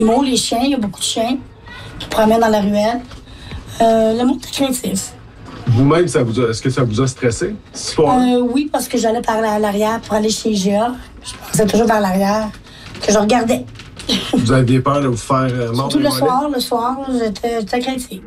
animaux, les chiens, il y a beaucoup de chiens qui promènent dans la ruelle. Le monde est craintif. Vous-même, est-ce que ça vous a stressé? Oui, parce que j'allais par l'arrière pour aller chez IGA. Je passais toujours par l'arrière, que je regardais. Vous aviez peur de vous faire mordre? Surtout le soir, j'étais craintive.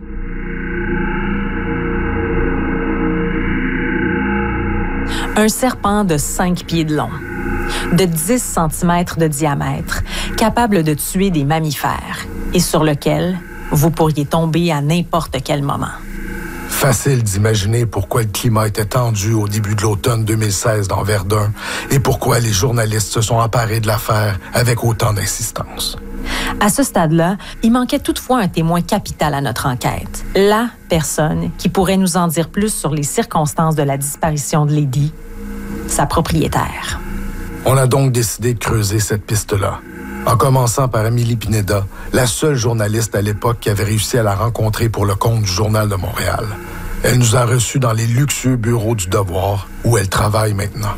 Un serpent de 5 pieds de long, de 10 cm de diamètre, capable de tuer des mammifères et sur lequel vous pourriez tomber à n'importe quel moment. Facile d'imaginer pourquoi le climat était tendu au début de l'automne 2016 dans Verdun et pourquoi les journalistes se sont emparés de l'affaire avec autant d'insistance. À ce stade-là, il manquait toutefois un témoin capital à notre enquête. La personne qui pourrait nous en dire plus sur les circonstances de la disparition de Lady, sa propriétaire. On a donc décidé de creuser cette piste-là, en commençant par Amélie Pineda, la seule journaliste à l'époque qui avait réussi à la rencontrer pour le compte du Journal de Montréal. Elle nous a reçus dans les luxueux bureaux du Devoir, où elle travaille maintenant.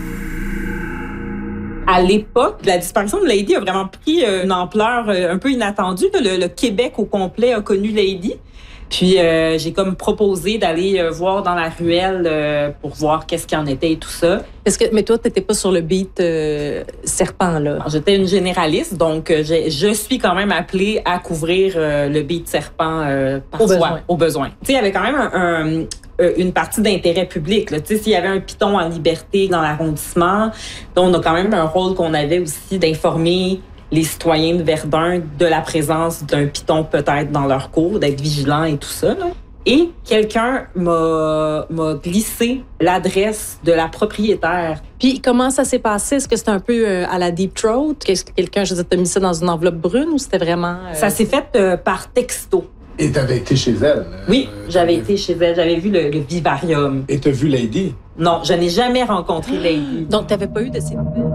À l'époque, la disparition de Lady a vraiment pris une ampleur un peu inattendue. Le Québec au complet a connu Lady. Puis j'ai comme proposé d'aller voir dans la ruelle pour voir qu'est-ce qu'il en était et tout ça. Mais toi, t'étais pas sur le beat serpent, là? J'étais une généraliste, donc je suis quand même appelée à couvrir le beat serpent parfois, au besoin. Tu sais, il y avait quand même une partie d'intérêt public. Tu sais, s'il y avait un piton en liberté dans l'arrondissement, donc on a quand même un rôle qu'on avait aussi d'informer les citoyens de Verdun de la présence d'un piton peut-être dans leur cour, d'être vigilants et tout ça, là. Et quelqu'un m'a glissé l'adresse de la propriétaire. Puis comment ça s'est passé? Est-ce que c'était un peu à la Deep Throat? Est-ce que quelqu'un, t'a mis ça dans une enveloppe brune ou c'était vraiment... Ça s'est fait par texto. Et t'avais été chez elle? Oui, j'avais été chez elle. J'avais vu le vivarium. Et t'as vu Lady? Non, je n'ai jamais rencontré Lady. Donc, t'avais pas eu de ces nouvelles?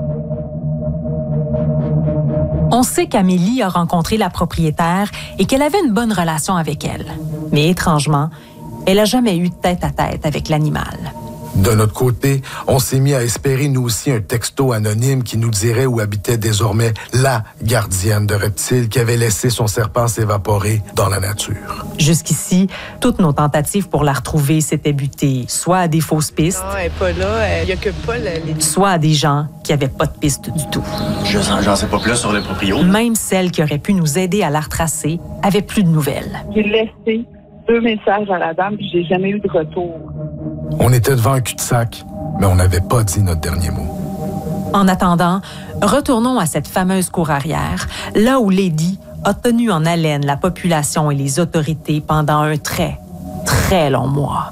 On sait qu'Amélie a rencontré la propriétaire et qu'elle avait une bonne relation avec elle. Mais étrangement, elle n'a jamais eu tête-à-tête avec l'animal. De notre côté, on s'est mis à espérer nous aussi un texto anonyme qui nous dirait où habitait désormais la gardienne de reptiles qui avait laissé son serpent s'évaporer dans la nature. Jusqu'ici, toutes nos tentatives pour la retrouver s'étaient butées soit à des fausses pistes, Non, elle est pas là, il y a que Paul. soit à des gens qui n'avaient pas de piste du tout. J'en sais pas plus sur le proprio. Même celles qui auraient pu nous aider à la retracer avaient plus de nouvelles. J'ai laissé 2 messages à la dame, puis j'ai jamais eu de retour. On était devant un cul-de-sac, mais on n'avait pas dit notre dernier mot. En attendant, retournons à cette fameuse cour arrière, là où Lady a tenu en haleine la population et les autorités pendant un très, très long mois.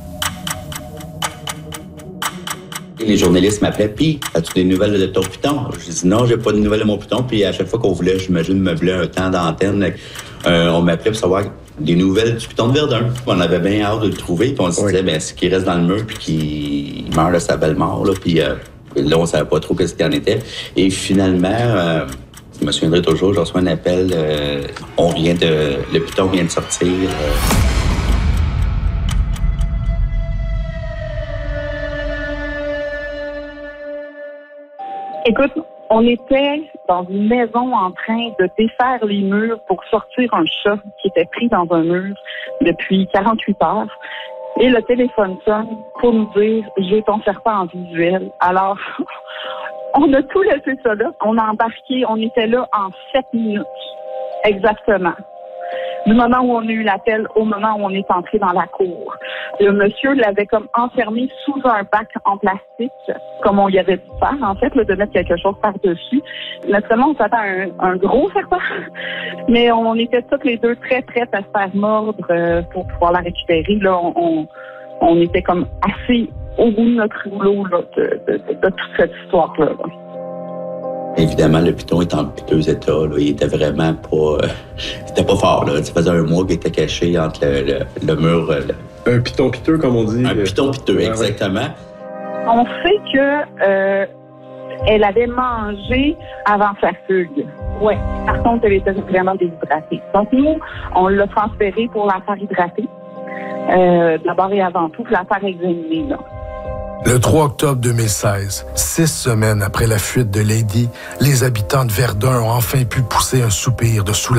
Les journalistes m'appelaient, puis as-tu des nouvelles de ton piton? Je dis non, j'ai pas de nouvelles de mon piton. Puis à chaque fois qu'on voulait, j'imagine, meubler un temps d'antenne, on m'appelait pour savoir des nouvelles du piton de Verdun. On avait bien hâte de le trouver, puis on se disait, ben, ce qui reste dans le mur, puis qu'il meurt de sa belle mort, là, puis là, on savait pas trop ce qu'il en était. Et finalement, je me souviendrai toujours, je reçois un appel, le piton vient de sortir. Écoute, on était dans une maison en train de défaire les murs pour sortir un chat qui était pris dans un mur depuis 48 heures. Et le téléphone sonne pour nous dire « J'ai ton serpent en visuel ». Alors, on a tout laissé ça là. On a embarqué, on était là en 7 minutes. Exactement. Du moment où on a eu l'appel au moment où on est entré dans la cour. Le monsieur l'avait comme enfermé sous un bac en plastique, comme on y avait dû faire, en fait, là, de mettre quelque chose par-dessus. Naturellement, on s'attend à un gros serpent, mais on était toutes les deux très prêtes à se faire mordre pour pouvoir la récupérer. Là, on était comme assez au bout de notre rouleau là, de toute cette histoire-là. Là. Évidemment, le piton est en piteux état. Là. Il était vraiment pas... c'était pas fort. Là. Ça faisait un mois qu'il était caché entre le mur... Un piton piteux, comme on dit. Un piton piteux, exactement. On sait que elle avait mangé avant sa fugue. Oui. Par contre, elle était vraiment déshydratée. Donc, nous, on l'a transférée pour la faire hydrater. D'abord et avant tout, pour la faire examiner, là. Le 3 octobre 2016, 6 semaines après la fuite de Lady, les habitants de Verdun ont enfin pu pousser un soupir de soulagement.